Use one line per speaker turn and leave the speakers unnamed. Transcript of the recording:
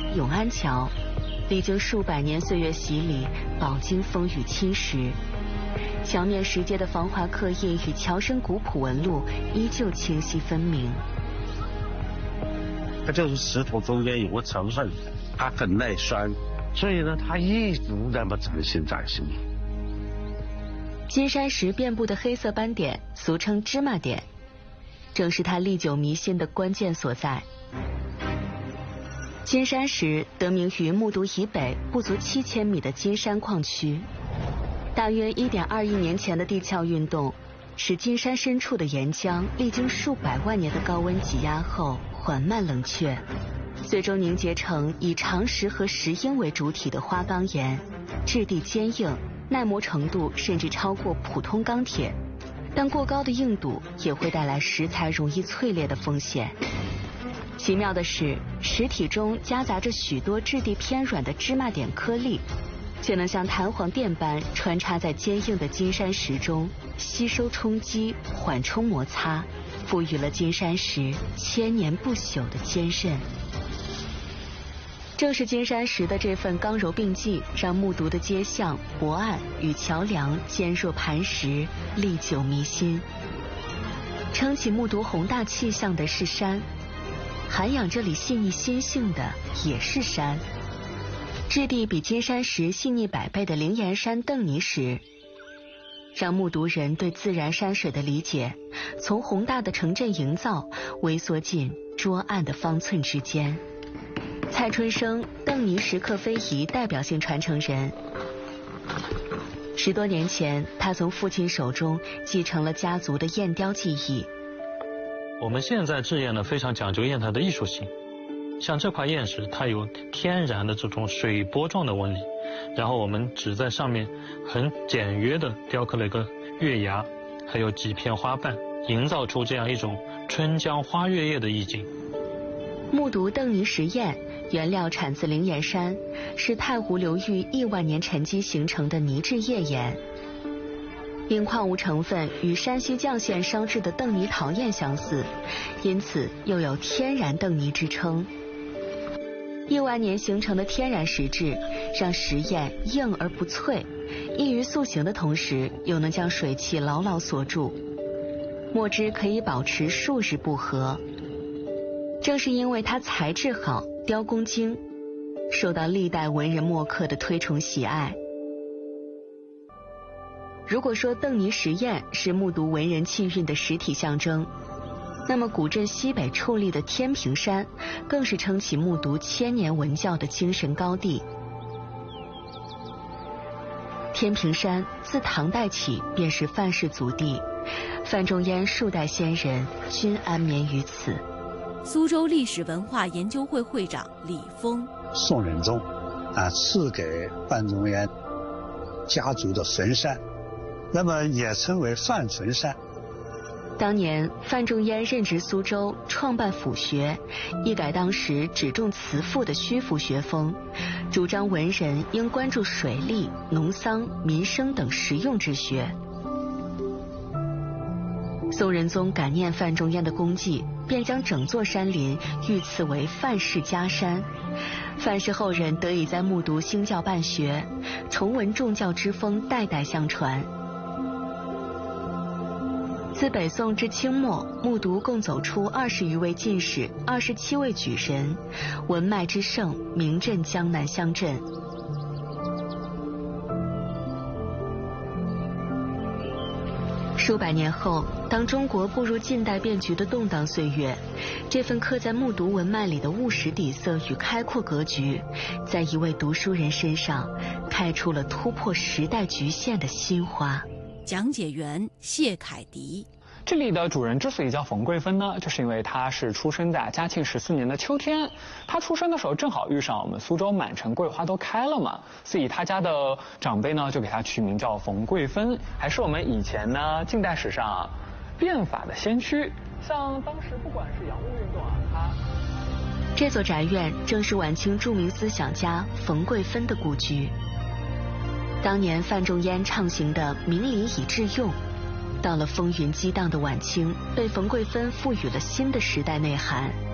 永安桥，历经数百年岁月洗礼，饱经风雨侵蚀。桥面石阶的防滑刻印与桥身古朴纹路依旧清晰分明。
它就是石头中间有个成分，它很耐酸，所以呢，它一直那么崭新崭新。
金山石遍布的黑色斑点，俗称芝麻点，正是它历久弥新的关键所在。金山石得名于木渎以北不足7000米的金山矿区。大约1.2亿年前的地壳运动，使金山深处的岩浆历经数百万年的高温挤压后缓慢冷却，最终凝结成以长石和石英为主体的花岗岩，质地坚硬，耐磨程度甚至超过普通钢铁，但过高的硬度也会带来石材容易脆裂的风险。奇妙的是，石体中夹杂着许多质地偏软的芝麻点颗粒，却能像弹簧垫般穿插在坚硬的金山石中，吸收冲击，缓冲摩擦，赋予了金山石千年不朽的坚韧。正是金山石的这份刚柔并济，让木渎的街巷、泊岸与桥梁坚若磐石，历久弥新。撑起木渎宏大气象的是山，涵养这里细腻心性的也是山。质地比金山石细腻100倍的灵岩山邓泥石，让木渎人对自然山水的理解，从宏大的城镇营造微缩进桌案的方寸之间。蔡春生，邓泥石刻非遗代表性传承人。10多年前，他从父亲手中继承了家族的砚雕技艺。
我们现在制砚呢，非常讲究砚台的艺术性。像这块砚石，它有天然的这种水波状的纹理，然后我们只在上面很简约的雕刻了一个月牙，还有几片花瓣，营造出这样一种春江花月夜的意境。
木渎邓泥石砚原料产自灵岩山，是太湖流域亿万年沉积形成的泥质页岩。因矿物成分与山西绛县烧制的邓泥陶砚相似，因此又有天然邓泥之称。亿万年形成的天然石质，让石砚硬而不脆，易于塑形的同时，又能将水汽牢牢锁住，墨汁可以保持数日不合。正是因为它材质好，雕工精，受到历代文人墨客的推崇喜爱。如果说邓泥石砚是木渎文人气韵的实体象征，那么古镇西北矗立的天平山，更是撑起木渎千年文教的精神高地。天平山自唐代起便是范氏祖地，范仲淹数代先人均安眠于此。
苏州历史文化研究会会长李峰：
宋仁宗赐给范仲淹家族的坟山，那么也称为范坟山。
当年范仲淹任职苏州，创办府学，一改当时只重辞赋的虚浮学风，主张文人应关注水利、农桑、民生等实用之学。宋仁宗感念范仲淹的功绩，便将整座山林御赐为范氏家山，范氏后人得以在木渎兴教办学，崇文重教之风代代相传。自北宋至清末，木渎共走出20余位进士，27位举人，文脉之盛，名震江南乡镇。数百年后，当中国步入近代变局的动荡岁月，这份刻在木渎文脉里的务实底色与开阔格局，在一位读书人身上开出了突破时代局限的新花。
讲解员谢凯迪：
这里的主人之所以叫冯桂芬呢，就是因为他是出生在嘉庆14年的秋天。他出生的时候正好遇上我们苏州满城桂花都开了嘛，所以他家的长辈呢就给他取名叫冯桂芬，还是我们以前呢近代史上变法的先驱。像当时不管是洋务运动
这座宅院正是晚清著名思想家冯桂芬的故居。当年范仲淹畅行的明理以致用，到了风云激荡的晚清，被冯桂芬赋予了新的时代内涵。